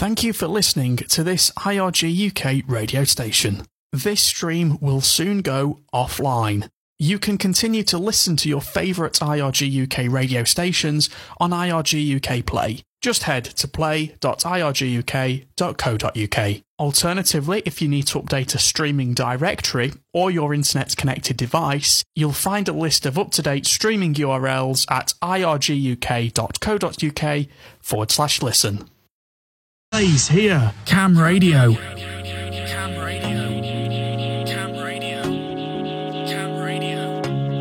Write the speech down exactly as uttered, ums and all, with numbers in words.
Thank you for listening to this I R G U K radio station. This stream will soon go offline. You can continue to listen to your favourite I R G U K radio stations on I R G U K Play. Just head to play dot I R G U K dot co dot U K. Alternatively, if you need to update a streaming directory or your internet-connected device, you'll find a list of up-to-date streaming U R Ls at I R G U K dot co dot U K forward slash listen. Plays here. Cam Radio.